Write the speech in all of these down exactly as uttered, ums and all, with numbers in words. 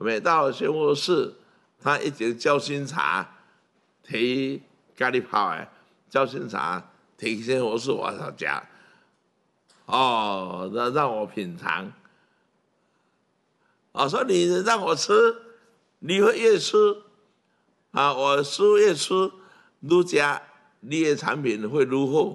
每到宣武寺，他一直照新茶提咖喱泡的，照新茶提宣武寺我要吃，哦，让让我品尝。我说你让我吃，你会越吃啊，我书越吃，愈加你的产品会愈好。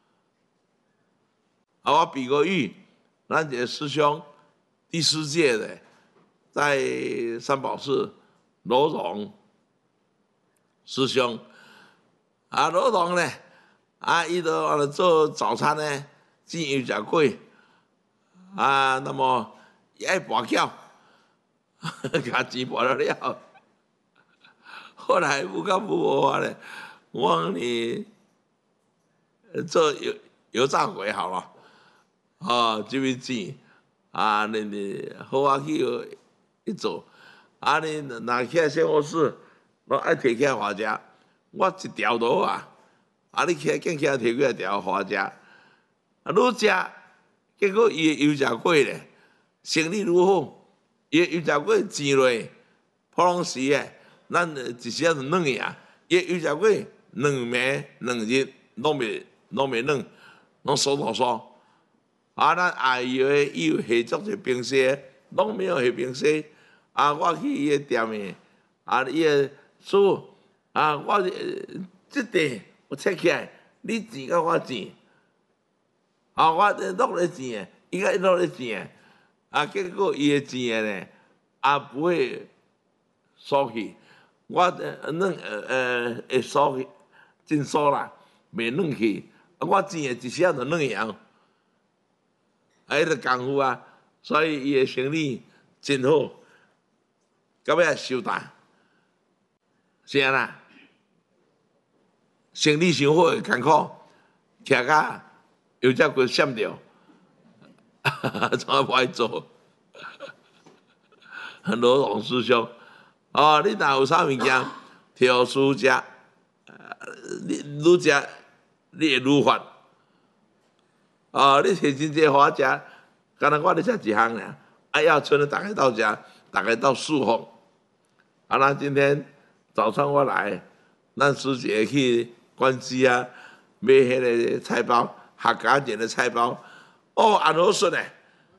啊，我比个喻，咱一个师兄，第四届的，在三宝寺罗荣师兄，啊，罗荣呢，啊，伊都完了做早餐呢，煎油炸粿，啊，那么伊爱跋筊。甲钱跋了了，后来不干不无法咧，我讲你做油油炸鬼好了，哦，这边钱啊，你你好啊去一做，啊你拿起来宣武寺，我爱摕起来花食，我一条都好啊，啊你起来捡起来摕几来条花食，啊愈食，结果伊的油炸粿咧，生意愈好。伊油炸粿煎落，普通时诶，咱一时仔就软去啊。伊油炸粿两暝两日拢袂拢袂软，拢酥酥酥。啊，咱也以为伊有下足者冰西，拢没有下冰西。啊，我去伊个店诶，啊，伊个师傅，啊，我即地我切起来，你煎甲我煎，啊，我落咧煎，伊个落咧煎。啊，结果伊的煎呢，也不会酥去，我软呃会酥去，真酥啦，袂软去。啊，我煎的一时仔就软去啊，啊，迄个功夫啊，所以伊的生意真好，到尾也收单，是安啦。生意伤好会艰苦，徛甲油炸粿闪着。怎么不爱做？罗荣师兄，哦，你若有啥物件，挑师食，你愈食你会愈发。哦，你摕真济互我食，敢若我咧食一项尔，啊，要剩的大家到食，大家到四方。啊，那今天早上我来，咱师姐去关西啊，买迄个菜包，客家人的菜包。哦，安好顺嘞，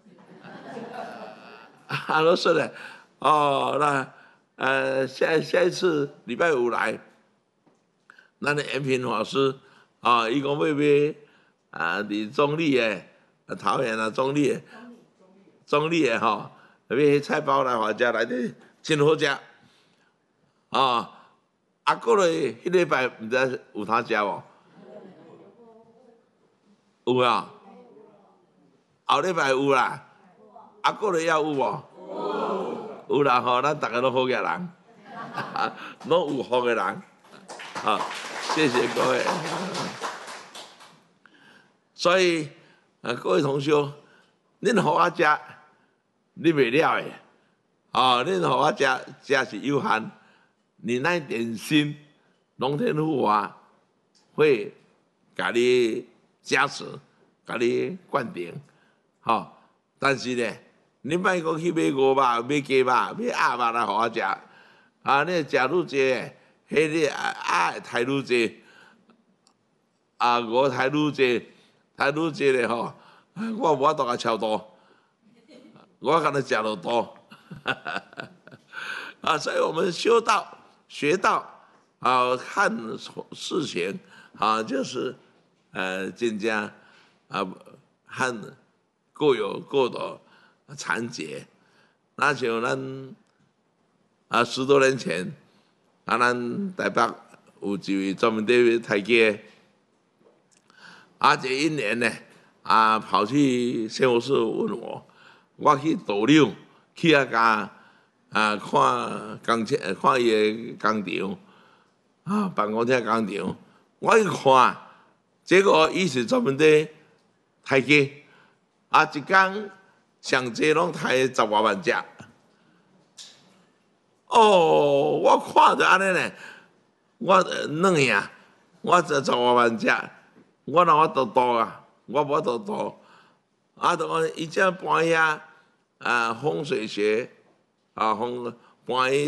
安好顺嘞。哦，那呃下下一次礼拜五来，咱的延平法师啊，伊讲要买啊，伫中立的桃园啊，中立的，中立的吼，买迄菜包来或者内底真好食。啊，啊，过来迄礼拜毋知有通食无？有啊。后礼拜有啦，啊，过来也有无？有啦吼，咱大家都好嘅人，拢有福嘅人，啊，谢谢各位。所以啊，各位同学，恁互我食，你袂了嘅，啊，恁互我食，食是有限，你那点心，龙天护法会甲你加持，甲你灌顶。吼，但是呢，你莫讲去买五肉、买鸡肉、买鸭肉来互我食，啊，你食愈济，迄你鸭会刣愈济，啊，五刣愈济，刣愈济咧吼，我无法度甲超度，我敢若食落多，啊，所以我们修道、学道啊，看事情啊，就是呃，真正啊，看。各有各的残节，那像咱啊十多年前，啊咱台北有一位专门在台阶，啊这一年呢啊跑去宣武寺问我，我去导柳去啊家啊看工厂，看伊个工厂啊办公厅工厂，我去看，结果伊是专门在台阶。啊，一工上济拢刣十外万只，哦，我看着安尼呢，我软呀，我十十外万只，我哪我度度啊，我无度度，啊，就讲伊这搬遐啊风水学啊，从搬